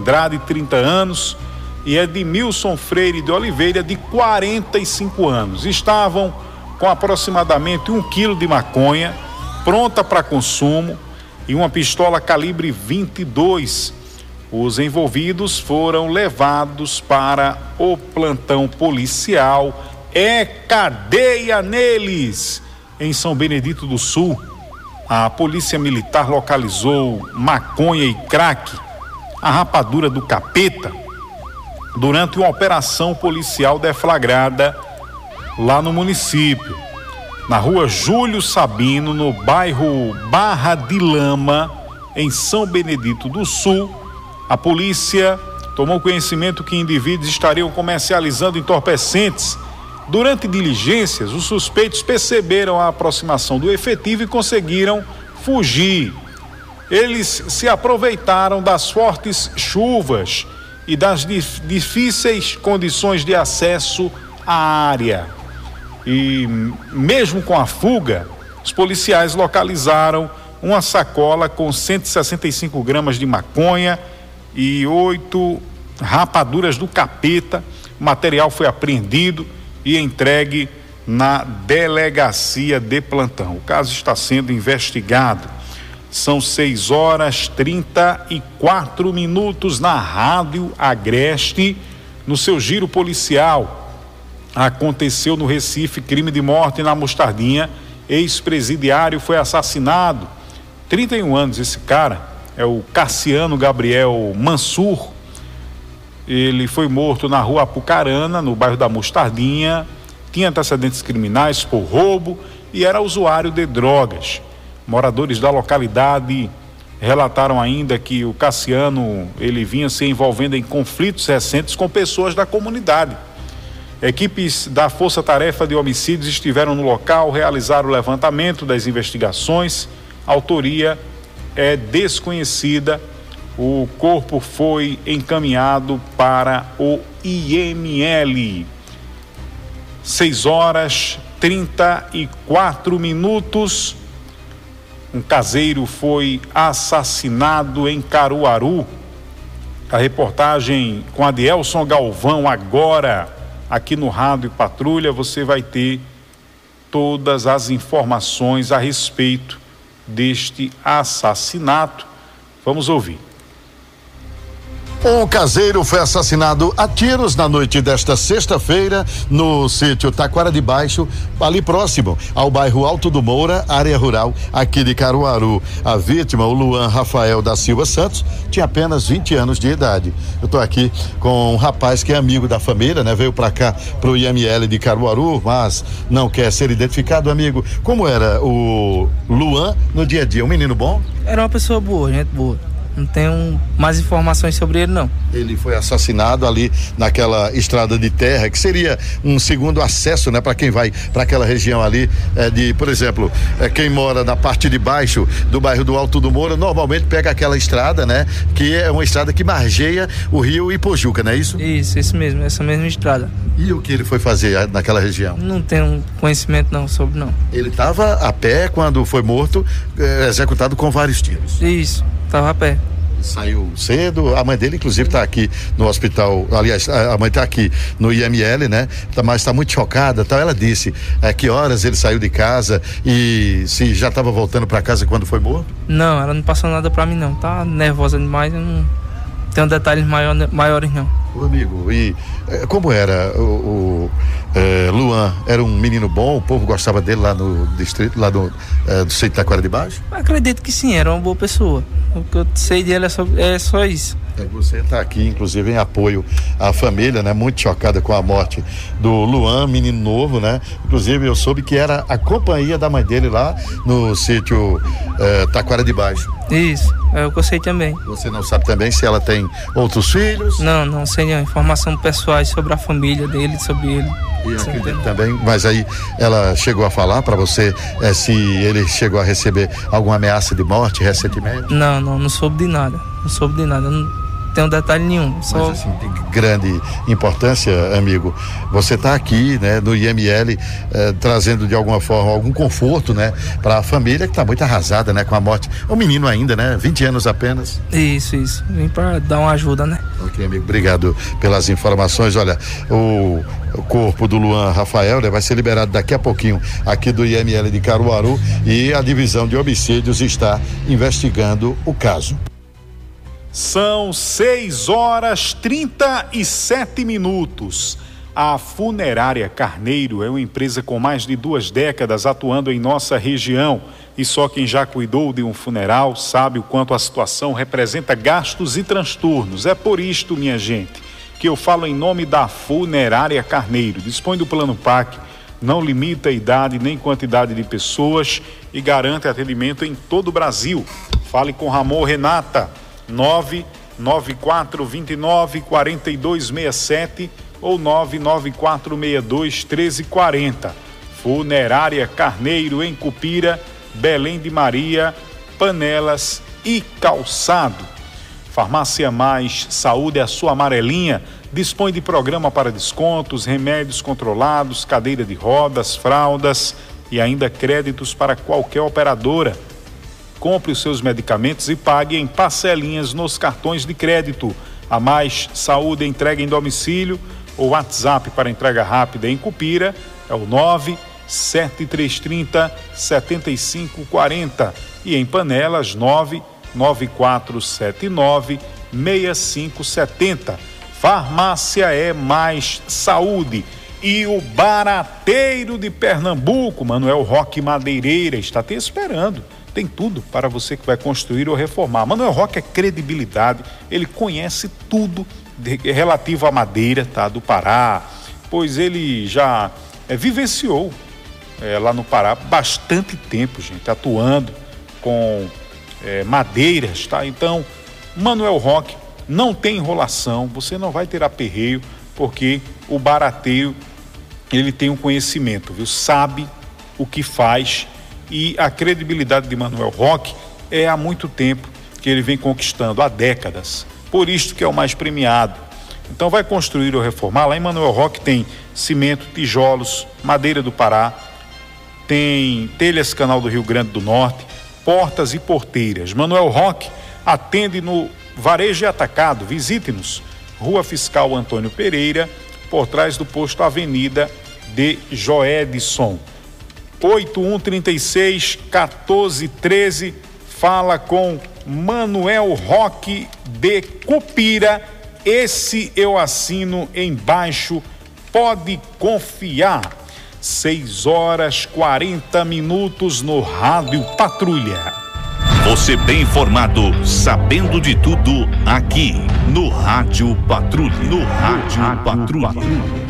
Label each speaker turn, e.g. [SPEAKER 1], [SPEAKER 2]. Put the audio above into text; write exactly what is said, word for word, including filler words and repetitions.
[SPEAKER 1] Andrade, trinta anos, e Edmilson Freire de Oliveira, de quarenta e cinco anos. Estavam com aproximadamente um quilo de maconha pronta para consumo e uma pistola calibre vinte e dois. Os envolvidos foram levados para o plantão policial. É cadeia neles! Em São Benedito do Sul, a polícia militar localizou maconha e crack, a rapadura do capeta, durante uma operação policial deflagrada lá no município, na rua Júlio Sabino, no bairro Barra de Lama, em São Benedito do Sul. A polícia tomou conhecimento que indivíduos estariam comercializando entorpecentes. Durante diligências, os suspeitos perceberam a aproximação do efetivo e conseguiram fugir. Eles se aproveitaram das fortes chuvas e das dif- difíceis condições de acesso à área. E mesmo com a fuga, os policiais localizaram uma sacola com cento e sessenta e cinco gramas de maconha e oito rapaduras do capeta. O material foi apreendido e entregue na delegacia de plantão. O caso está sendo investigado. São seis horas trinta e quatro minutos na Rádio Agreste. No seu giro policial, aconteceu no Recife crime de morte na Mostardinha. Ex-presidiário foi assassinado. trinta e um anos esse cara, é o Cassiano Gabriel Mansur. Ele foi morto na rua Apucarana, no bairro da Mostardinha, tinha antecedentes criminais por roubo e era usuário de drogas. Moradores da localidade relataram ainda que o Cassiano, ele vinha se envolvendo em conflitos recentes com pessoas da comunidade. Equipes da Força Tarefa de Homicídios estiveram no local, realizaram o levantamento das investigações. A autoria é desconhecida. O corpo foi encaminhado para o I M L. seis horas trinta e quatro minutos. Um caseiro foi assassinado em Caruaru. A reportagem com Adielson Galvão agora aqui no Rádio Patrulha. Você vai ter todas as informações a respeito deste assassinato. Vamos ouvir.
[SPEAKER 2] Um caseiro foi assassinado a tiros na noite desta sexta-feira no sítio Taquara de Baixo, ali próximo ao bairro Alto do Moura, área rural aqui de Caruaru. A vítima, o Luan Rafael da Silva Santos, tinha apenas vinte anos de idade. Eu estou aqui com um rapaz que é amigo da família, né? Veio para cá pro I M L de Caruaru, mas não quer ser identificado, amigo. Como era o Luan no dia a dia? Um menino bom?
[SPEAKER 3] Era uma pessoa boa, gente boa. Não tenho mais informações sobre ele, não.
[SPEAKER 2] Ele foi assassinado ali naquela estrada de terra, que seria um segundo acesso, né, para quem vai para aquela região ali, é, de, por exemplo, é, quem mora na parte de baixo do bairro do Alto do Moura, normalmente pega aquela estrada, né, que é uma estrada que margeia o rio Ipojuca, não é isso?
[SPEAKER 3] Isso, isso mesmo, essa mesma estrada.
[SPEAKER 2] E o que ele foi fazer naquela região?
[SPEAKER 3] Não tenho conhecimento não sobre, não.
[SPEAKER 2] Ele estava a pé quando foi morto, é, executado com vários tiros.
[SPEAKER 3] Isso, estava a pé.
[SPEAKER 2] Saiu cedo, a mãe dele inclusive está aqui no hospital, aliás, a mãe está aqui no I M L, né? Mas está muito chocada, tal. Ela disse é, que horas ele saiu de casa e se já estava voltando para casa quando foi morto?
[SPEAKER 3] Não, ela não passou nada para mim não, tá nervosa demais, eu não tenho detalhes maior, maiores não.
[SPEAKER 2] Ô amigo, e é, como era o, o é, Luan? Era um menino bom, o povo gostava dele lá no distrito, lá do, é, do Sítio Taquara de Baixo?
[SPEAKER 3] Acredito que sim, era uma boa pessoa. O que eu sei dele é só, é só isso.
[SPEAKER 2] É, você está aqui, inclusive, em apoio à família, né? Muito chocada com a morte do Luan, menino novo, né? Inclusive, eu soube que era a companhia da mãe dele lá no sítio eh, Taquara de Baixo.
[SPEAKER 3] Isso, é o que eu sei também.
[SPEAKER 2] Você não sabe também se ela tem outros filhos?
[SPEAKER 3] Não, não sei não. Informação pessoais sobre a família dele, sobre ele.
[SPEAKER 2] E acredito também, mas aí ela chegou a falar para você eh, se ele chegou a receber alguma ameaça de morte recentemente?
[SPEAKER 3] Não, não, não soube de nada. Não soube de nada. Não, tenho detalhe nenhum. Só...
[SPEAKER 2] Mas assim, de grande importância, amigo, você está aqui, né, no I M L, eh, trazendo de alguma forma algum conforto, né, para a família que está muito arrasada, né, com a morte. O menino ainda, né, vinte anos apenas.
[SPEAKER 3] Isso, isso. Vim para dar uma ajuda, né?
[SPEAKER 2] Ok, amigo, obrigado pelas informações. Olha, o, o corpo do Luan Rafael, né, vai ser liberado daqui a pouquinho aqui do I M L de Caruaru e a divisão de homicídios está investigando o caso.
[SPEAKER 1] São seis horas trinta e sete minutos. A Funerária Carneiro é uma empresa com mais de duas décadas atuando em nossa região. E só quem já cuidou de um funeral sabe o quanto a situação representa gastos e transtornos. É por isto, minha gente, que eu falo em nome da Funerária Carneiro. Dispõe do plano P A C, não limita a idade nem quantidade de pessoas e garante atendimento em todo o Brasil. Fale com Ramon Renata, nove nove quatro dois nove quatro dois seis sete ou nove nove quatro seis dois um três quatro zero. Funerária Carneiro em Cupira, Belém de Maria, Panelas e Calçado. Farmácia Mais Saúde, a sua amarelinha, dispõe de programa para descontos, remédios controlados, cadeira de rodas, fraldas e ainda créditos para qualquer operadora. Compre os seus medicamentos e pague em parcelinhas nos cartões de crédito. A Mais Saúde entrega em domicílio. O WhatsApp para entrega rápida em Cupira é o nove sete três três zero sete cinco quatro zero e em Panelas nove nove quatro sete nove seis cinco sete zero. Farmácia é Mais Saúde. E o Barateiro de Pernambuco, Manuel Roque Madeireira, está te esperando. Tem tudo para você que vai construir ou reformar. Manuel Roque é credibilidade, ele conhece tudo de, relativo à madeira, tá, do Pará, pois ele já é, vivenciou é, lá no Pará bastante tempo, gente, atuando com é, madeiras, tá? Então, Manuel Roque não tem enrolação, você não vai ter aperreio, porque o Barateiro, ele tem um conhecimento, viu? Sabe o que faz. E a credibilidade de Manuel Roque é há muito tempo que ele vem conquistando, há décadas. Por isto que é o mais premiado. Então vai construir ou reformar. Lá em Manuel Roque tem cimento, tijolos, madeira do Pará, tem telhas canal do Rio Grande do Norte, portas e porteiras. Manuel Roque atende no varejo e atacado. Visite-nos. Rua Fiscal Antônio Pereira, por trás do posto Avenida de Joedson. oito um três seis, um quatro um três, fala com Manuel Roque de Cupira. Esse eu assino embaixo, pode confiar. seis horas quarenta minutos no Rádio Patrulha.
[SPEAKER 4] Você bem informado, sabendo de tudo, aqui no Rádio Patrulha. No Rádio Patrulha.